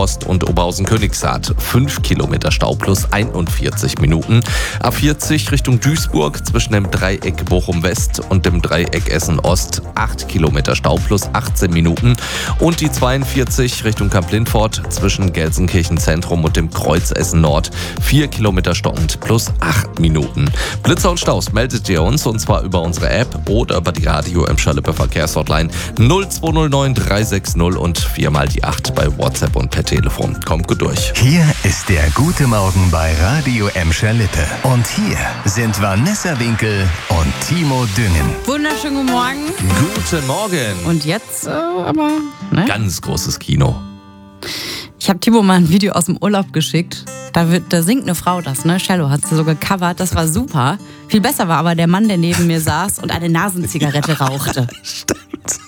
Ost und Oberhausen-Königshardt 5 Kilometer Stau plus 41 Minuten. A40 Richtung Duisburg zwischen dem Dreieck Bochum-West und dem Dreieck Essen-Ost 8 Kilometer Stau plus 18 Minuten. Und die 42 Richtung Kamp-Lindfort zwischen Gelsenkirchen-Zentrum und dem Kreuz Essen-Nord 4 Kilometer stockend plus 8 Minuten. Blitzer und Staus meldet ihr uns, und zwar über unsere App oder über die Radio Emscher Lippe Verkehrshotline 0209 360 und 4 mal die 8 bei WhatsApp und per Telefon. Kommt gut durch. Hier ist der Gute Morgen bei Radio Emscher Lippe. Und hier sind Vanessa Winkel und Timo Düngen. Wunderschönen guten Morgen. Guten Morgen. Und jetzt aber, ne? Ganz großes Kino. Ich habe Timo mal ein Video aus dem Urlaub geschickt. Da singt eine Frau das, ne? Cello hat sie so gecovert. Das war super. Viel besser war aber der Mann, der neben mir saß und eine Nasenzigarette rauchte. Stimmt.